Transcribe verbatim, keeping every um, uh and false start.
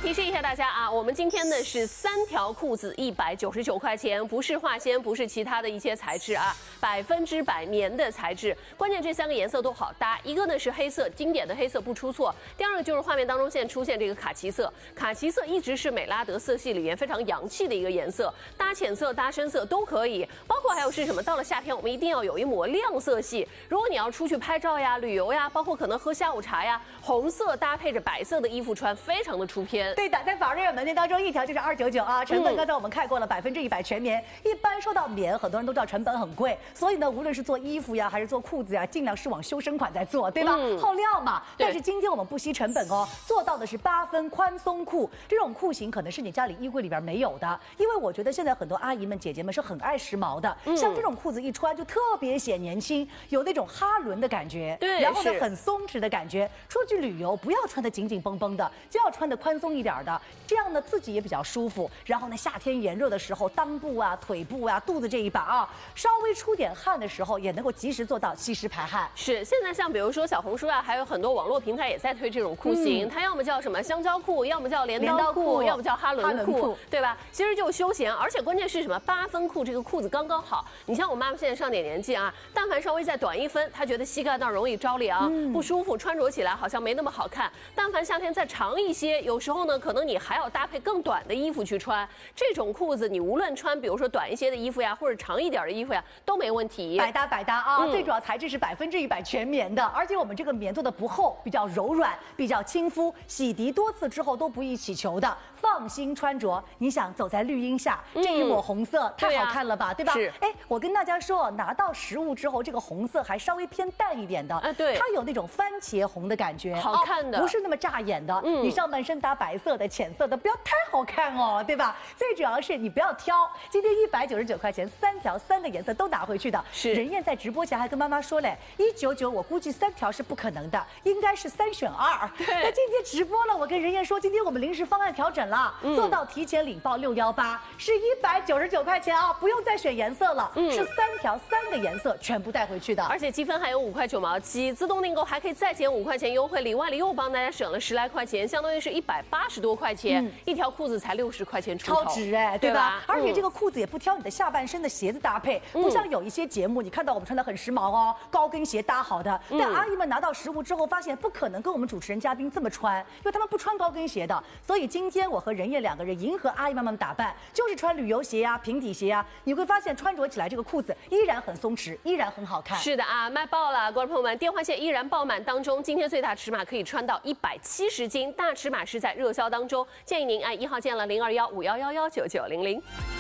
提示一下大家啊，我们今天呢是三条裤子一百九十九块钱，不是化纤，不是其他的一些材质啊，百分之百棉的材质。关键这三个颜色都好搭，一个呢是黑色，经典的黑色不出错。第二个就是画面当中现在出现这个卡其色，卡其色一直是美拉德色系里面非常洋气的一个颜色，搭浅色、搭深色都可以。包括还有是什么？到了夏天，我们一定要有一抹亮色系。如果你要出去拍照呀、旅游呀，包括可能喝下午茶呀，红色搭配着白色的衣服穿，非常的出片。 对的，在法瑞尔门店当中，一条就是二九九啊，成本刚才我们看过了，百分之一百全棉。一般说到棉，很多人都知道成本很贵，所以呢，无论是做衣服呀，还是做裤子呀，尽量是往修身款在做，对吧？嗯、耗料嘛。但是今天我们不惜成本哦，做到的是八分宽松裤。这种裤型可能是你家里衣柜里边没有的，因为我觉得现在很多阿姨们、姐姐们是很爱时髦的，嗯、像这种裤子一穿就特别显年轻，有那种哈伦的感觉， 对， 然后呢很松弛的感觉。出去旅游不要穿的紧紧绷绷的，就要穿的宽松一点的，这样呢自己也比较舒服。然后呢，夏天炎热的时候，裆部啊、腿部啊、肚子这一把啊，稍微出点汗的时候，也能够及时做到吸湿排汗。 是，现在像比如说小红书啊，还有很多网络平台也在推这种裤型，嗯、它要么叫什么香蕉裤，要么叫镰刀裤，要么叫哈伦裤，对吧？其实就休闲，而且关键是什么？八分裤这个裤子刚刚好。你像我妈妈现在上点年纪啊，但凡稍微再短一分，她觉得膝盖那儿容易着凉，嗯、不舒服，穿着起来好像没那么好看。但凡夏天再长一些，有时候呢，可能你还要搭配更短的衣服去穿。这种裤子你无论穿，比如说短一些的衣服呀，或者长一点的衣服呀，都没问题。 百搭百搭啊！嗯、最主要材质是百分之一百全棉的，而且我们这个棉做的不厚，比较柔软，比较亲肤，洗涤多次之后都不易起球的，放心穿着。你想走在绿荫下，嗯、这一抹红色太好看了吧，对, 啊、对吧？是。哎，我跟大家说，拿到实物之后，这个红色还稍微偏淡一点的，啊，对，它有那种番茄红的感觉， 好看的， 哦、不是那么扎眼的。嗯，你上半身搭白色的、浅色的，不要太好看哦，对吧？最主要是你不要挑。今天一百九十九块钱，三条，三个颜色都拿回去的。是。任燕在直播前还跟妈妈说嘞，一九九，我估计三条是不可能的，应该是三选二。对。那今天直播了，我跟任燕说，今天我们临时方案调整了，嗯、做到提前领报六一八，是一百九十九块钱啊，不用再选颜色了，嗯、是三条，三个颜色全部带回去的， 而且积分还有五块九毛七，自动订购还可以再减五块钱优惠，里外里又帮大家省了十来块钱，相当于是一百八十多块钱，嗯、一条裤子才六十块钱出头， 超值哎，对吧？对吧？而且这个裤子也不挑你的下半身的鞋子搭配，嗯、不像有一些节目，你看到我们穿的很时髦哦，高跟鞋搭好的，但阿姨们拿到实物之后发现不可能跟我们主持人嘉宾这么穿，因为他们不穿高跟鞋的，所以今天我和任燕两个人迎合阿姨们们打扮，就是穿旅游鞋呀、啊、平底鞋呀、啊，你会发现穿着起来这个裤子依然很松弛，依然很好看。 是的啊，卖爆了，观众朋友们，电话线依然爆满当中，今天最大尺码可以穿到一百七十斤，大尺码是在热销当中，建议您按一号键了零二幺五幺幺幺九九零零。